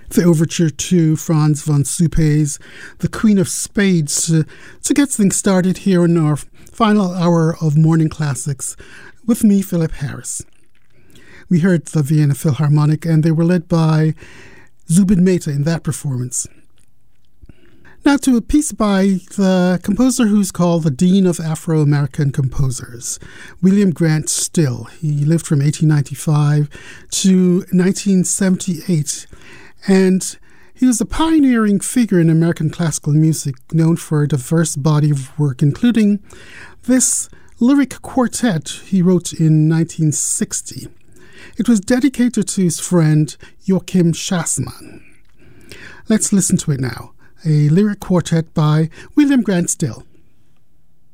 the overture to Franz von Suppe's The Queen of Spades to get things started here in our final hour of Morning Classics with me, Philip Harris. We heard the Vienna Philharmonic and they were led by Zubin Mehta in that performance. Now to a piece by the composer who's called the Dean of Afro-American Composers, William Grant Still. He lived from 1895 to 1978. And he was a pioneering figure in American classical music, known for a diverse body of work, including this lyric quartet he wrote in 1960. It was dedicated to his friend Joachim Schassmann. Let's listen to it now. A lyric quartet by William Grant Still.